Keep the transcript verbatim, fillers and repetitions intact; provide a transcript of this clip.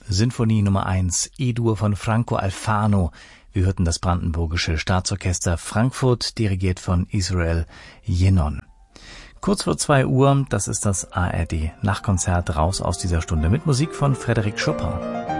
Sinfonie Nummer eins, E-Dur von Franco Alfano. Wir hörten das Brandenburgische Staatsorchester Frankfurt, dirigiert von Israel Yenon. Kurz vor zwei Uhr, das ist das A R D Nachtkonzert, raus aus dieser Stunde mit Musik von Frédéric Chopin.